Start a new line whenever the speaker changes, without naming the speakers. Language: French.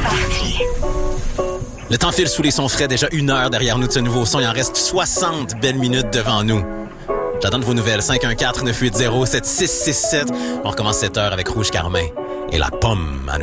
Le temps file sous les sons frais, déjà 1 heure derrière nous de ce nouveau son. Il en reste 60 belles minutes devant nous. J'attends de vos nouvelles. 514-980-7667. On recommence cette heure avec Rouge Carmin et la pomme à nous.